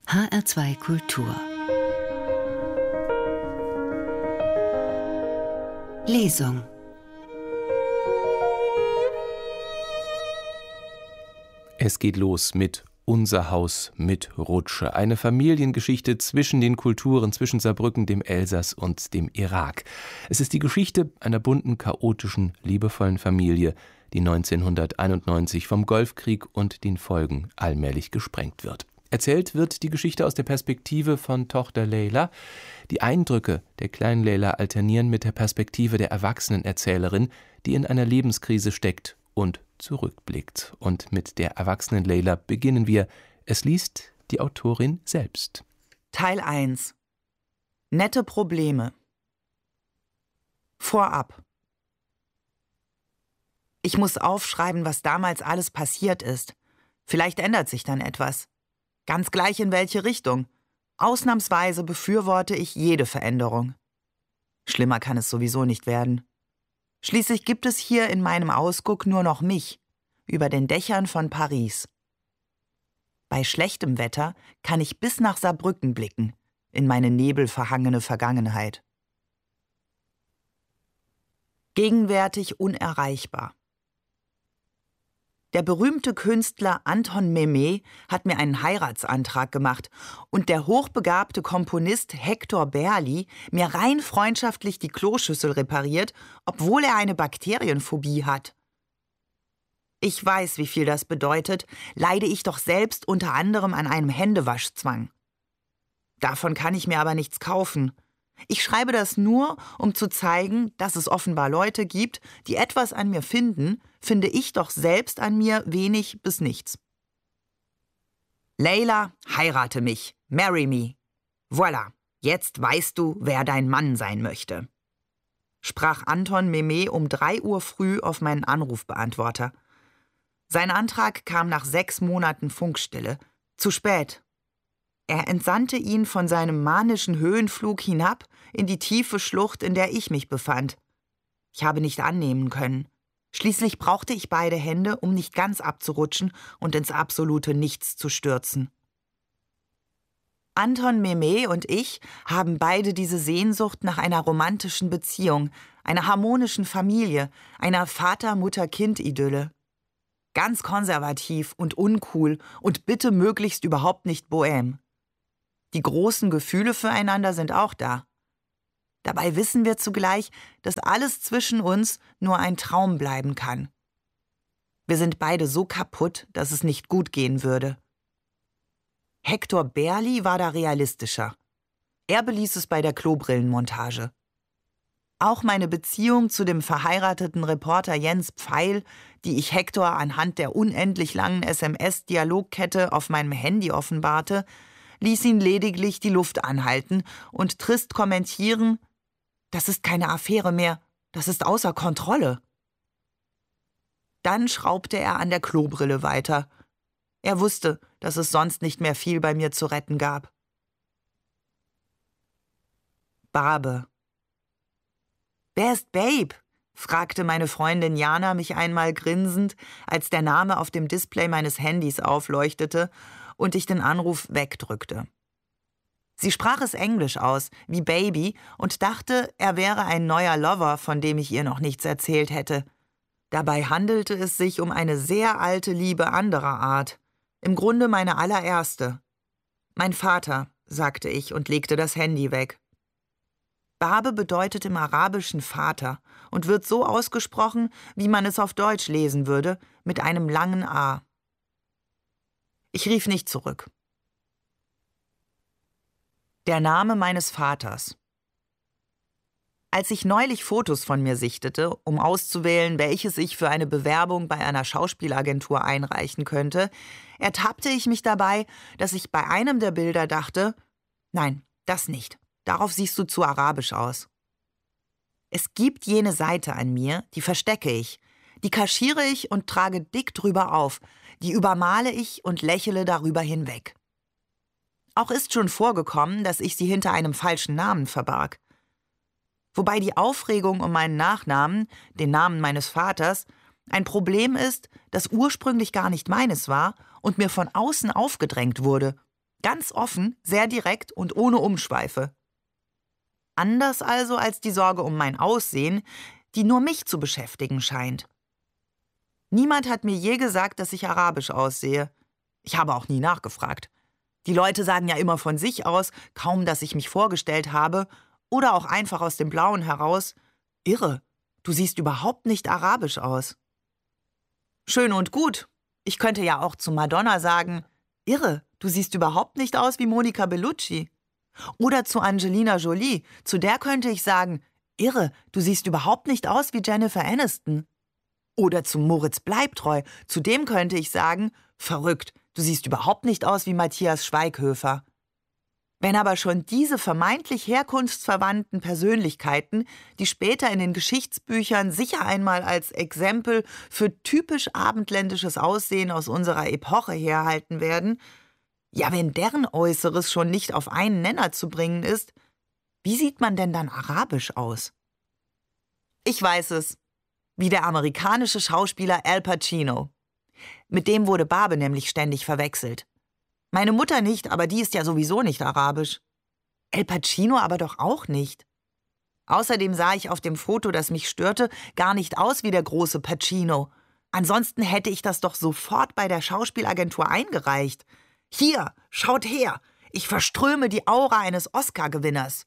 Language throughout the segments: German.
HR2 Kultur. Lesung. Es geht los mit Unser Haus mit Rutsche. Eine Familiengeschichte zwischen den Kulturen, zwischen Saarbrücken, dem Elsass und dem Irak. Es ist die Geschichte einer bunten, chaotischen, liebevollen Familie, die 1991 vom Golfkrieg und den Folgen allmählich gesprengt wird. Erzählt wird die Geschichte aus der Perspektive von Tochter Leyla. Die Eindrücke der kleinen Leyla alternieren mit der Perspektive der erwachsenen Erzählerin, die in einer Lebenskrise steckt und zurückblickt. Und mit der erwachsenen Leyla beginnen wir. Es liest die Autorin selbst. Teil 1. Nette Probleme. Vorab. Ich muss aufschreiben, was damals alles passiert ist. Vielleicht ändert sich dann etwas. Ganz gleich in welche Richtung. Ausnahmsweise befürworte ich jede Veränderung. Schlimmer kann es sowieso nicht werden. Schließlich gibt es hier in meinem Ausguck nur noch mich, über den Dächern von Paris. Bei schlechtem Wetter kann ich bis nach Saarbrücken blicken, in meine nebelverhangene Vergangenheit. Gegenwärtig unerreichbar. Der berühmte Künstler Anton Memé hat mir einen Heiratsantrag gemacht und der hochbegabte Komponist Hector Berli mir rein freundschaftlich die Kloschüssel repariert, obwohl er eine Bakterienphobie hat. Ich weiß, wie viel das bedeutet, leide ich doch selbst unter anderem an einem Händewaschzwang. Davon kann ich mir aber nichts kaufen. Ich schreibe das nur, um zu zeigen, dass es offenbar Leute gibt, die etwas an mir finden, finde ich doch selbst an mir wenig bis nichts. Leyla, heirate mich, marry me. Voilà, jetzt weißt du, wer dein Mann sein möchte, sprach Anton Memé um 3 Uhr früh auf meinen Anrufbeantworter. Sein Antrag kam nach 6 Monaten Funkstille. Zu spät. Er entsandte ihn von seinem manischen Höhenflug hinab in die tiefe Schlucht, in der ich mich befand. Ich habe nicht annehmen können. Schließlich brauchte ich beide Hände, um nicht ganz abzurutschen und ins absolute Nichts zu stürzen. Anton Memé und ich haben beide diese Sehnsucht nach einer romantischen Beziehung, einer harmonischen Familie, einer Vater-Mutter-Kind-Idylle. Ganz konservativ und uncool und bitte möglichst überhaupt nicht bohème. Die großen Gefühle füreinander sind auch da. Dabei wissen wir zugleich, dass alles zwischen uns nur ein Traum bleiben kann. Wir sind beide so kaputt, dass es nicht gut gehen würde. Hector Berli war da realistischer. Er beließ es bei der Klobrillenmontage. Auch meine Beziehung zu dem verheirateten Reporter Jens Pfeil, die ich Hector anhand der unendlich langen SMS-Dialogkette auf meinem Handy offenbarte, ließ ihn lediglich die Luft anhalten und trist kommentieren: Das ist keine Affäre mehr, das ist außer Kontrolle. Dann schraubte er an der Klobrille weiter. Er wusste, dass es sonst nicht mehr viel bei mir zu retten gab. Barbe. »Wer ist Babe?« fragte meine Freundin Jana mich einmal grinsend, als der Name auf dem Display meines Handys aufleuchtete und ich den Anruf wegdrückte. Sie sprach es Englisch aus, wie Baby, und dachte, er wäre ein neuer Lover, von dem ich ihr noch nichts erzählt hätte. Dabei handelte es sich um eine sehr alte Liebe anderer Art. Im Grunde meine allererste. »Mein Vater«, sagte ich und legte das Handy weg. Barbe bedeutet im Arabischen Vater und wird so ausgesprochen, wie man es auf Deutsch lesen würde, mit einem langen A. Ich rief nicht zurück. Der Name meines Vaters. Als ich neulich Fotos von mir sichtete, um auszuwählen, welches ich für eine Bewerbung bei einer Schauspielagentur einreichen könnte, ertappte ich mich dabei, dass ich bei einem der Bilder dachte: Nein, das nicht. Darauf siehst du zu arabisch aus. Es gibt jene Seite an mir, die verstecke ich, die kaschiere ich und trage dick drüber auf, die übermale ich und lächele darüber hinweg. Auch ist schon vorgekommen, dass ich sie hinter einem falschen Namen verbarg. Wobei die Aufregung um meinen Nachnamen, den Namen meines Vaters, ein Problem ist, das ursprünglich gar nicht meines war und mir von außen aufgedrängt wurde. Ganz offen, sehr direkt und ohne Umschweife. Anders also als die Sorge um mein Aussehen, die nur mich zu beschäftigen scheint. Niemand hat mir je gesagt, dass ich arabisch aussehe. Ich habe auch nie nachgefragt. Die Leute sagen ja immer von sich aus, kaum dass ich mich vorgestellt habe, oder auch einfach aus dem Blauen heraus, irre, du siehst überhaupt nicht arabisch aus. Schön und gut. Ich könnte ja auch zu Madonna sagen, irre, du siehst überhaupt nicht aus wie Monica Bellucci. Oder zu Angelina Jolie, zu der könnte ich sagen, irre, du siehst überhaupt nicht aus wie Jennifer Aniston. Oder zu Moritz Bleibtreu, zu dem könnte ich sagen, verrückt, du siehst überhaupt nicht aus wie Matthias Schweighöfer. Wenn aber schon diese vermeintlich herkunftsverwandten Persönlichkeiten, die später in den Geschichtsbüchern sicher einmal als Exempel für typisch abendländisches Aussehen aus unserer Epoche herhalten werden, ja, wenn deren Äußeres schon nicht auf einen Nenner zu bringen ist, wie sieht man denn dann arabisch aus? Ich weiß es, wie der amerikanische Schauspieler Al Pacino. Mit dem wurde Barbe nämlich ständig verwechselt. Meine Mutter nicht, aber die ist ja sowieso nicht arabisch. Al Pacino aber doch auch nicht. Außerdem sah ich auf dem Foto, das mich störte, gar nicht aus wie der große Pacino. Ansonsten hätte ich das doch sofort bei der Schauspielagentur eingereicht. Hier, schaut her, ich verströme die Aura eines Oscar-Gewinners.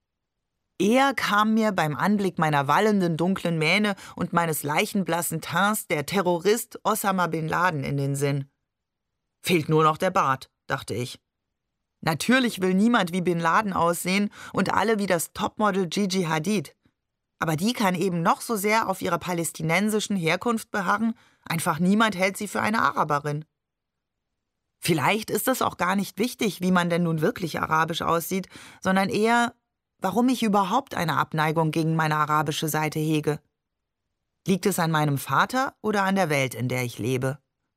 Eher kam mir beim Anblick meiner wallenden dunklen Mähne und meines leichenblassen Teints der Terrorist Osama Bin Laden in den Sinn. Fehlt nur noch der Bart, dachte ich. Natürlich will niemand wie Bin Laden aussehen und alle wie das Topmodel Gigi Hadid. Aber die kann eben noch so sehr auf ihrer palästinensischen Herkunft beharren, einfach niemand hält sie für eine Araberin. Vielleicht ist es auch gar nicht wichtig, wie man denn nun wirklich arabisch aussieht, sondern eher, warum ich überhaupt eine Abneigung gegen meine arabische Seite hege. Liegt es an meinem Vater oder an der Welt, in der ich lebe?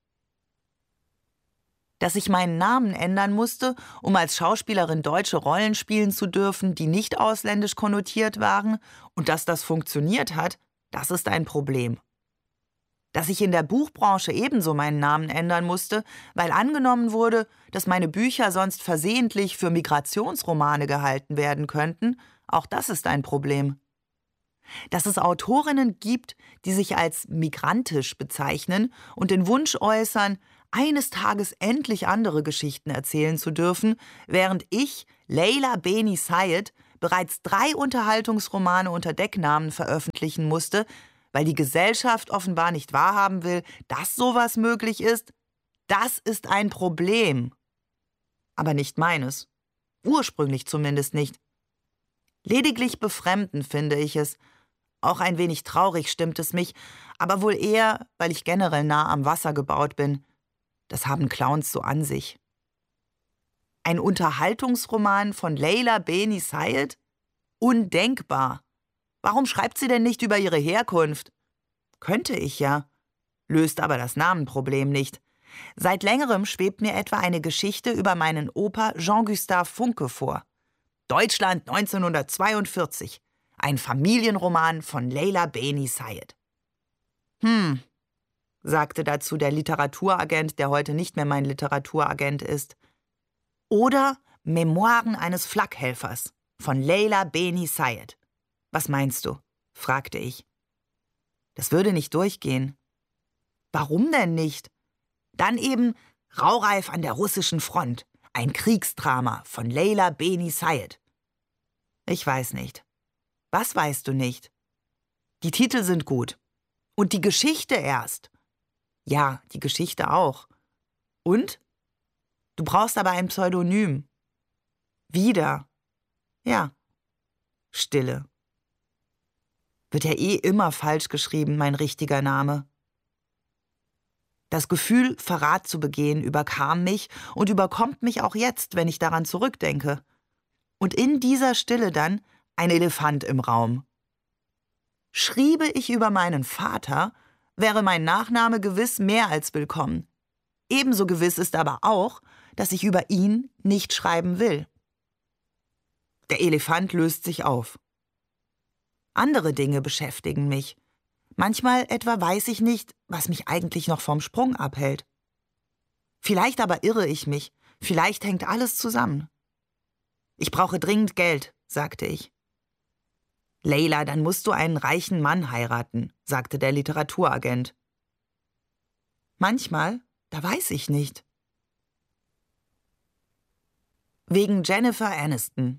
Dass ich meinen Namen ändern musste, um als Schauspielerin deutsche Rollen spielen zu dürfen, die nicht ausländisch konnotiert waren, und dass das funktioniert hat, das ist ein Problem. Dass ich in der Buchbranche ebenso meinen Namen ändern musste, weil angenommen wurde, dass meine Bücher sonst versehentlich für Migrationsromane gehalten werden könnten, auch das ist ein Problem. Dass es Autorinnen gibt, die sich als migrantisch bezeichnen und den Wunsch äußern, eines Tages endlich andere Geschichten erzählen zu dürfen, während ich, Leila Beni Sayed, bereits 3 Unterhaltungsromane unter Decknamen veröffentlichen musste, weil die Gesellschaft offenbar nicht wahrhaben will, dass sowas möglich ist, das ist ein Problem. Aber nicht meines. Ursprünglich zumindest nicht. Lediglich befremdend finde ich es. Auch ein wenig traurig stimmt es mich, aber wohl eher, weil ich generell nah am Wasser gebaut bin. Das haben Clowns so an sich. Ein Unterhaltungsroman von Leila Beni Sayed? Undenkbar. Warum schreibt sie denn nicht über ihre Herkunft? Könnte ich ja. Löst aber das Namenproblem nicht. Seit längerem schwebt mir etwa eine Geschichte über meinen Opa Jean-Gustave Funke vor. Deutschland 1942. Ein Familienroman von Leila Beni Sayed. Sagte dazu der Literaturagent, der heute nicht mehr mein Literaturagent ist. Oder Memoiren eines Flakhelfers von Leila Beni Sayed. Was meinst du? Fragte ich. Das würde nicht durchgehen. Warum denn nicht? Dann eben Raureif an der russischen Front, ein Kriegsdrama von Leila Beni Sayed. Ich weiß nicht. Was weißt du nicht? Die Titel sind gut. Und die Geschichte erst. Ja, die Geschichte auch. Und? Du brauchst aber ein Pseudonym. Wieder. Ja. Stille. Wird ja eh immer falsch geschrieben, mein richtiger Name. Das Gefühl, Verrat zu begehen, überkam mich und überkommt mich auch jetzt, wenn ich daran zurückdenke. Und in dieser Stille dann ein Elefant im Raum. Schriebe ich über meinen Vater, wäre mein Nachname gewiss mehr als willkommen. Ebenso gewiss ist aber auch, dass ich über ihn nicht schreiben will. Der Elefant löst sich auf. Andere Dinge beschäftigen mich. Manchmal etwa weiß ich nicht, was mich eigentlich noch vom Sprung abhält. Vielleicht aber irre ich mich. Vielleicht hängt alles zusammen. »Ich brauche dringend Geld«, sagte ich. »Leila, dann musst du einen reichen Mann heiraten«, sagte der Literaturagent. Manchmal, da weiß ich nicht. Wegen Jennifer Aniston.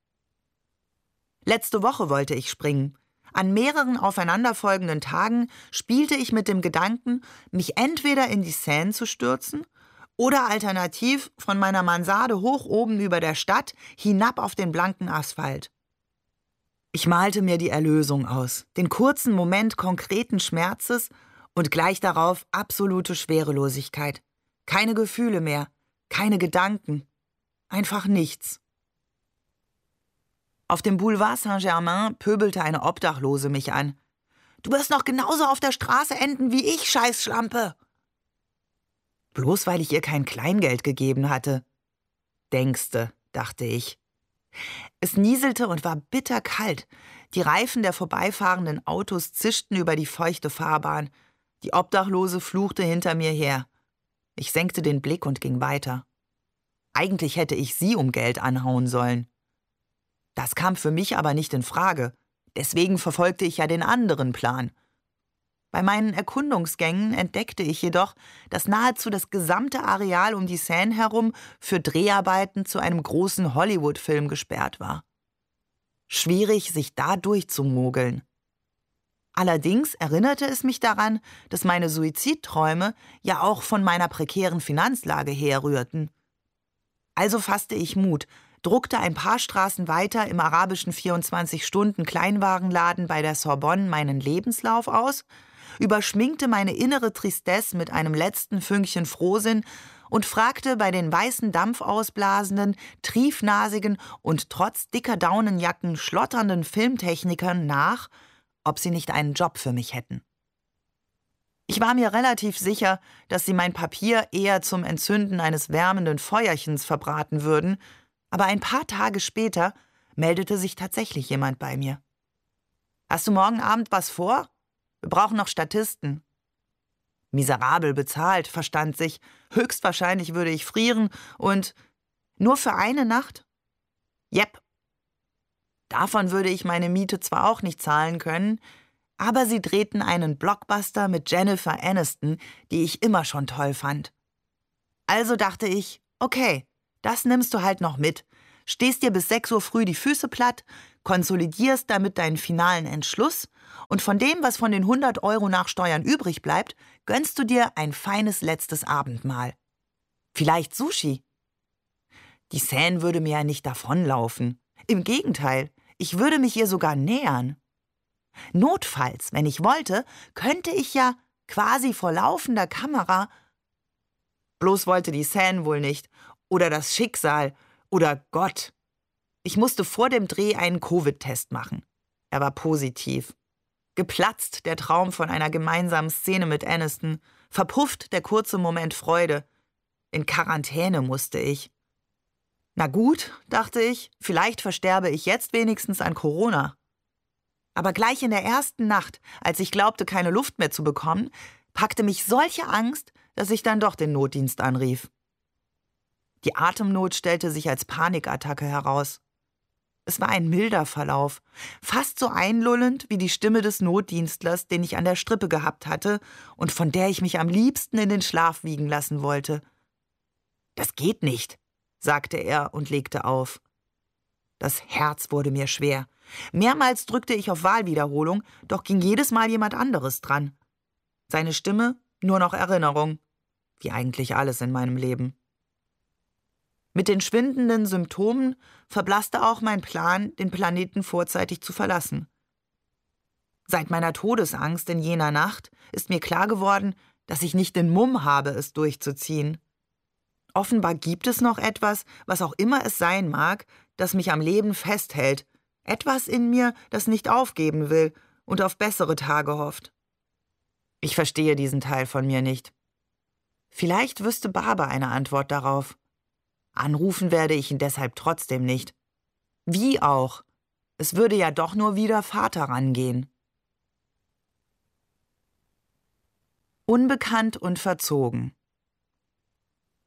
Letzte Woche wollte ich springen. An mehreren aufeinanderfolgenden Tagen spielte ich mit dem Gedanken, mich entweder in die Seine zu stürzen oder alternativ von meiner Mansarde hoch oben über der Stadt hinab auf den blanken Asphalt. Ich malte mir die Erlösung aus, den kurzen Moment konkreten Schmerzes und gleich darauf absolute Schwerelosigkeit. Keine Gefühle mehr, keine Gedanken, einfach nichts. Auf dem Boulevard Saint-Germain pöbelte eine Obdachlose mich an. »Du wirst noch genauso auf der Straße enden wie ich, Scheißschlampe!« Bloß weil ich ihr kein Kleingeld gegeben hatte. »Denkste«, dachte ich. Es nieselte und war bitterkalt. Die Reifen der vorbeifahrenden Autos zischten über die feuchte Fahrbahn. Die Obdachlose fluchte hinter mir her. Ich senkte den Blick und ging weiter. Eigentlich hätte ich sie um Geld anhauen sollen. Das kam für mich aber nicht in Frage. Deswegen verfolgte ich ja den anderen Plan. Bei meinen Erkundungsgängen entdeckte ich jedoch, dass nahezu das gesamte Areal um die Seine herum für Dreharbeiten zu einem großen Hollywood-Film gesperrt war. Schwierig, sich da durchzumogeln. Allerdings erinnerte es mich daran, dass meine Suizidträume ja auch von meiner prekären Finanzlage herrührten. Also fasste ich Mut, druckte ein paar Straßen weiter im arabischen 24-Stunden-Kleinwagenladen bei der Sorbonne meinen Lebenslauf aus, überschminkte meine innere Tristesse mit einem letzten Fünkchen Frohsinn und fragte bei den weißen dampfausblasenden, triefnasigen und trotz dicker Daunenjacken schlotternden Filmtechnikern nach, ob sie nicht einen Job für mich hätten. Ich war mir relativ sicher, dass sie mein Papier eher zum Entzünden eines wärmenden Feuerchens verbraten würden, aber ein paar Tage später meldete sich tatsächlich jemand bei mir. »Hast du morgen Abend was vor? Wir brauchen noch Statisten.« Miserabel bezahlt, verstand sich. Höchstwahrscheinlich würde ich frieren und nur für eine Nacht? Jep. Davon würde ich meine Miete zwar auch nicht zahlen können, aber sie drehten einen Blockbuster mit Jennifer Aniston, die ich immer schon toll fand. Also dachte ich, okay, das nimmst du halt noch mit, stehst dir bis 6 Uhr früh die Füße platt, konsolidierst damit deinen finalen Entschluss und von dem, was von den 100 € nach Steuern übrig bleibt, gönnst du dir ein feines letztes Abendmahl. Vielleicht Sushi. Die Seine würde mir ja nicht davonlaufen. Im Gegenteil, ich würde mich ihr sogar nähern. Notfalls, wenn ich wollte, könnte ich ja quasi vor laufender Kamera. Bloß wollte die Seine wohl nicht. Oder das Schicksal. Oder Gott. Ich musste vor dem Dreh einen Covid-Test machen. Er war positiv. Geplatzt der Traum von einer gemeinsamen Szene mit Aniston. Verpufft der kurze Moment Freude. In Quarantäne musste ich. Na gut, dachte ich, vielleicht versterbe ich jetzt wenigstens an Corona. Aber gleich in der ersten Nacht, als ich glaubte, keine Luft mehr zu bekommen, packte mich solche Angst, dass ich dann doch den Notdienst anrief. Die Atemnot stellte sich als Panikattacke heraus. Es war ein milder Verlauf, fast so einlullend wie die Stimme des Notdienstlers, den ich an der Strippe gehabt hatte und von der ich mich am liebsten in den Schlaf wiegen lassen wollte. »Das geht nicht«, sagte er und legte auf. Das Herz wurde mir schwer. Mehrmals drückte ich auf Wahlwiederholung, doch ging jedes Mal jemand anderes dran. Seine Stimme nur noch Erinnerung, wie eigentlich alles in meinem Leben. Mit den schwindenden Symptomen verblasste auch mein Plan, den Planeten vorzeitig zu verlassen. Seit meiner Todesangst in jener Nacht ist mir klar geworden, dass ich nicht den Mumm habe, es durchzuziehen. Offenbar gibt es noch etwas, was auch immer es sein mag, das mich am Leben festhält, etwas in mir, das nicht aufgeben will und auf bessere Tage hofft. Ich verstehe diesen Teil von mir nicht. Vielleicht wüsste Barber eine Antwort darauf. Anrufen werde ich ihn deshalb trotzdem nicht. Wie auch? Es würde ja doch nur wieder Vater rangehen. Unbekannt und verzogen.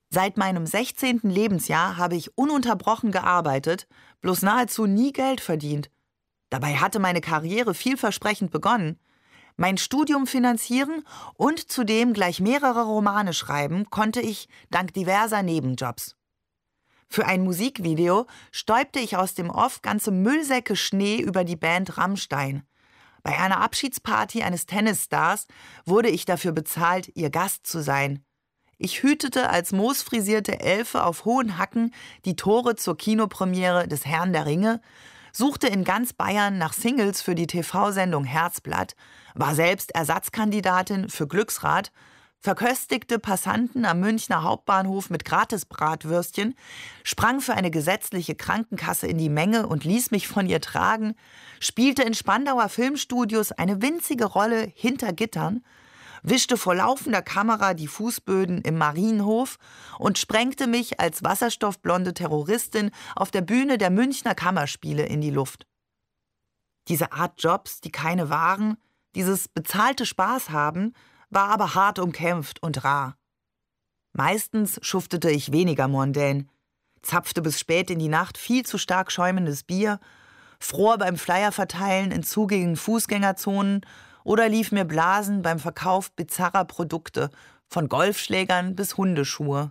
Seit meinem 16. Lebensjahr habe ich ununterbrochen gearbeitet, bloß nahezu nie Geld verdient. Dabei hatte meine Karriere vielversprechend begonnen. Mein Studium finanzieren und zudem gleich mehrere Romane schreiben konnte ich dank diverser Nebenjobs. Für ein Musikvideo stäubte ich aus dem Off ganze Müllsäcke Schnee über die Band Rammstein. Bei einer Abschiedsparty eines Tennisstars wurde ich dafür bezahlt, ihr Gast zu sein. Ich hütete als moosfrisierte Elfe auf hohen Hacken die Tore zur Kinopremiere des Herrn der Ringe, suchte in ganz Bayern nach Singles für die TV-Sendung Herzblatt, war selbst Ersatzkandidatin für Glücksrad, verköstigte Passanten am Münchner Hauptbahnhof mit Gratisbratwürstchen, sprang für eine gesetzliche Krankenkasse in die Menge und ließ mich von ihr tragen, spielte in Spandauer Filmstudios eine winzige Rolle hinter Gittern, wischte vor laufender Kamera die Fußböden im Marienhof und sprengte mich als wasserstoffblonde Terroristin auf der Bühne der Münchner Kammerspiele in die Luft. Diese Art Jobs, die keine waren, dieses bezahlte Spaß haben, war aber hart umkämpft und rar. Meistens schuftete ich weniger mondän, zapfte bis spät in die Nacht viel zu stark schäumendes Bier, fror beim Flyerverteilen in zugigen Fußgängerzonen oder lief mir Blasen beim Verkauf bizarrer Produkte, von Golfschlägern bis Hundeschuhe.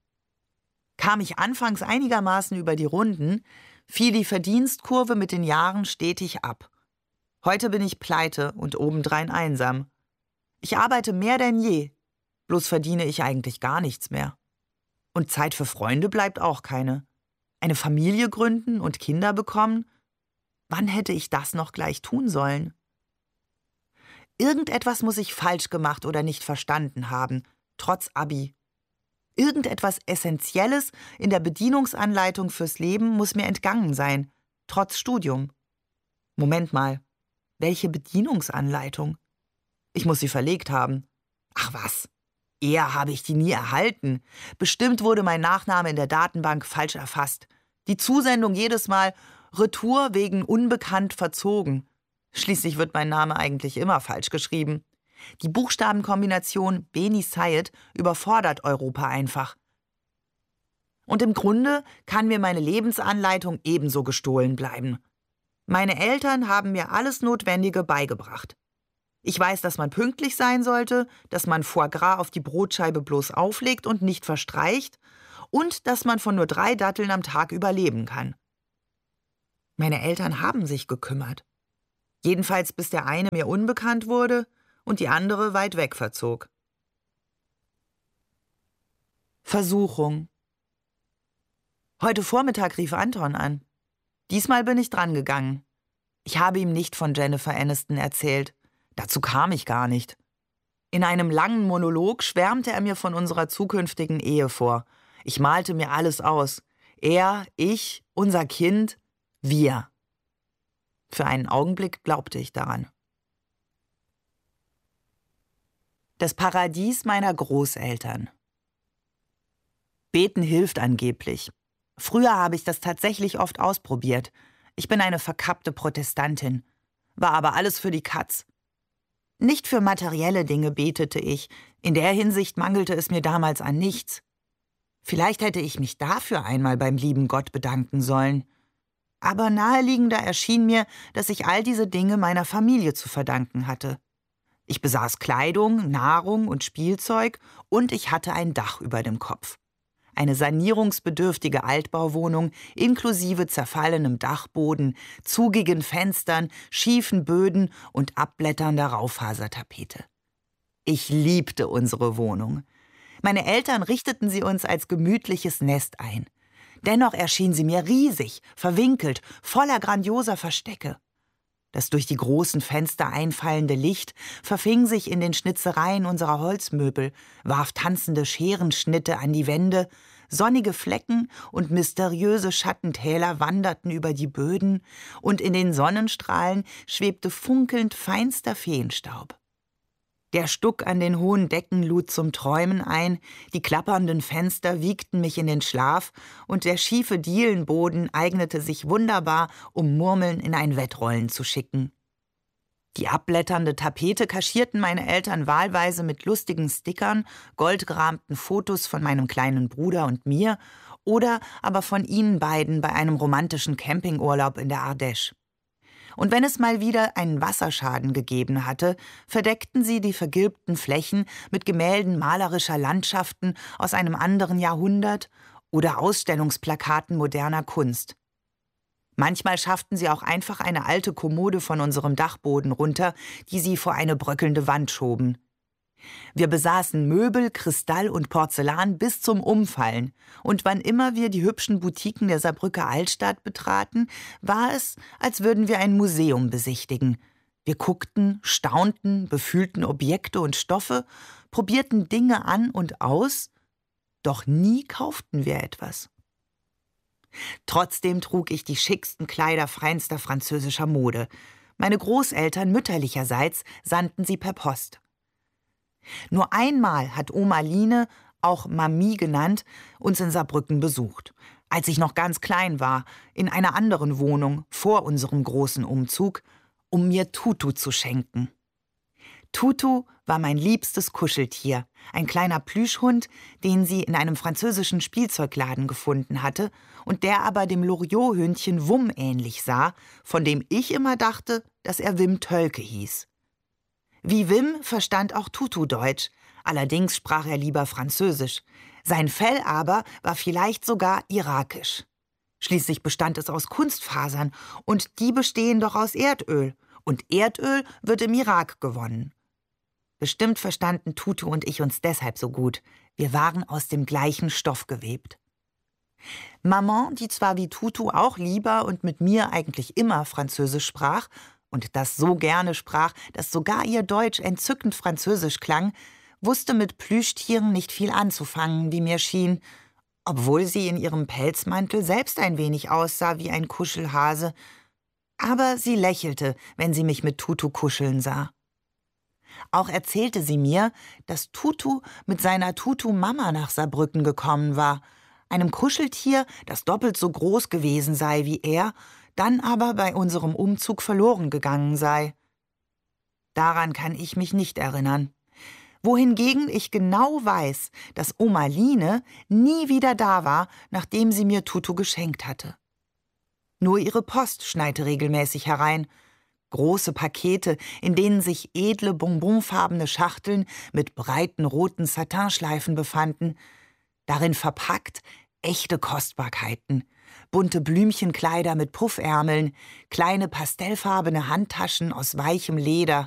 Kam ich anfangs einigermaßen über die Runden, fiel die Verdienstkurve mit den Jahren stetig ab. Heute bin ich pleite und obendrein einsam. Ich arbeite mehr denn je, bloß verdiene ich eigentlich gar nichts mehr. Und Zeit für Freunde bleibt auch keine. Eine Familie gründen und Kinder bekommen? Wann hätte ich das noch gleich tun sollen? Irgendetwas muss ich falsch gemacht oder nicht verstanden haben, trotz Abi. Irgendetwas Essentielles in der Bedienungsanleitung fürs Leben muss mir entgangen sein, trotz Studium. Moment mal, welche Bedienungsanleitung? Ich muss sie verlegt haben. Ach was, eher habe ich die nie erhalten. Bestimmt wurde mein Nachname in der Datenbank falsch erfasst. Die Zusendung jedes Mal Retour wegen unbekannt verzogen. Schließlich wird mein Name eigentlich immer falsch geschrieben. Die Buchstabenkombination Beni Sayed überfordert Europa einfach. Und im Grunde kann mir meine Lebensanleitung ebenso gestohlen bleiben. Meine Eltern haben mir alles Notwendige beigebracht. Ich weiß, dass man pünktlich sein sollte, dass man Foie Gras auf die Brotscheibe bloß auflegt und nicht verstreicht und dass man von nur 3 Datteln am Tag überleben kann. Meine Eltern haben sich gekümmert. Jedenfalls bis der eine mir unbekannt wurde und die andere weit weg verzog. Versuchung. Heute Vormittag rief Anton an. Diesmal bin ich drangegangen. Ich habe ihm nicht von Jennifer Aniston erzählt. Dazu kam ich gar nicht. In einem langen Monolog schwärmte er mir von unserer zukünftigen Ehe vor. Ich malte mir alles aus. Er, ich, unser Kind, wir. Für einen Augenblick glaubte ich daran. Das Paradies meiner Großeltern. Beten hilft angeblich. Früher habe ich das tatsächlich oft ausprobiert. Ich bin eine verkappte Protestantin. War aber alles für die Katz. Nicht für materielle Dinge betete ich. In der Hinsicht mangelte es mir damals an nichts. Vielleicht hätte ich mich dafür einmal beim lieben Gott bedanken sollen. Aber naheliegender erschien mir, dass ich all diese Dinge meiner Familie zu verdanken hatte. Ich besaß Kleidung, Nahrung und Spielzeug und ich hatte ein Dach über dem Kopf. Eine sanierungsbedürftige Altbauwohnung inklusive zerfallenem Dachboden, zugigen Fenstern, schiefen Böden und abblätternder Raufasertapete. Ich liebte unsere Wohnung. Meine Eltern richteten sie uns als gemütliches Nest ein. Dennoch erschien sie mir riesig, verwinkelt, voller grandioser Verstecke. Das durch die großen Fenster einfallende Licht verfing sich in den Schnitzereien unserer Holzmöbel, warf tanzende Scherenschnitte an die Wände, sonnige Flecken und mysteriöse Schattentäler wanderten über die Böden, und in den Sonnenstrahlen schwebte funkelnd feinster Feenstaub. Der Stuck an den hohen Decken lud zum Träumen ein, die klappernden Fenster wiegten mich in den Schlaf und der schiefe Dielenboden eignete sich wunderbar, um Murmeln in ein Wettrollen zu schicken. Die abblätternde Tapete kaschierten meine Eltern wahlweise mit lustigen Stickern, goldgerahmten Fotos von meinem kleinen Bruder und mir oder aber von ihnen beiden bei einem romantischen Campingurlaub in der Ardèche. Und wenn es mal wieder einen Wasserschaden gegeben hatte, verdeckten sie die vergilbten Flächen mit Gemälden malerischer Landschaften aus einem anderen Jahrhundert oder Ausstellungsplakaten moderner Kunst. Manchmal schafften sie auch einfach eine alte Kommode von unserem Dachboden runter, die sie vor eine bröckelnde Wand schoben. Wir besaßen Möbel, Kristall und Porzellan bis zum Umfallen, und wann immer wir die hübschen Boutiquen der Saarbrücker Altstadt betraten, war es, als würden wir ein Museum besichtigen. Wir guckten, staunten, befühlten Objekte und Stoffe, probierten Dinge an und aus, doch nie kauften wir etwas. Trotzdem trug ich die schicksten Kleider feinster französischer Mode. Meine Großeltern mütterlicherseits sandten sie per Post. Nur einmal hat Oma Line, auch Mami genannt, uns in Saarbrücken besucht. Als ich noch ganz klein war, in einer anderen Wohnung vor unserem großen Umzug, um mir Tutu zu schenken. Tutu war mein liebstes Kuscheltier, ein kleiner Plüschhund, den sie in einem französischen Spielzeugladen gefunden hatte und der aber dem Loriot-Hündchen Wum ähnlich sah, von dem ich immer dachte, dass er Wim Tölke hieß. Wie Wim verstand auch Tutu Deutsch, allerdings sprach er lieber Französisch. Sein Fell aber war vielleicht sogar irakisch. Schließlich bestand es aus Kunstfasern und die bestehen doch aus Erdöl. Und Erdöl wird im Irak gewonnen. Bestimmt verstanden Tutu und ich uns deshalb so gut. Wir waren aus dem gleichen Stoff gewebt. Maman, die zwar wie Tutu auch lieber und mit mir eigentlich immer Französisch sprach und das so gerne sprach, dass sogar ihr Deutsch entzückend französisch klang, wusste mit Plüschtieren nicht viel anzufangen, wie mir schien, obwohl sie in ihrem Pelzmantel selbst ein wenig aussah wie ein Kuschelhase. Aber sie lächelte, wenn sie mich mit Tutu kuscheln sah. Auch erzählte sie mir, dass Tutu mit seiner Tutu-Mama nach Saarbrücken gekommen war, einem Kuscheltier, das doppelt so groß gewesen sei wie er, dann aber bei unserem Umzug verloren gegangen sei. Daran kann ich mich nicht erinnern. Wohingegen ich genau weiß, dass Oma Line nie wieder da war, nachdem sie mir Tutu geschenkt hatte. Nur ihre Post schneite regelmäßig herein. Große Pakete, in denen sich edle, bonbonfarbene Schachteln mit breiten roten Satinschleifen befanden. Darin verpackt echte Kostbarkeiten. Bunte Blümchenkleider mit Puffärmeln, kleine pastellfarbene Handtaschen aus weichem Leder,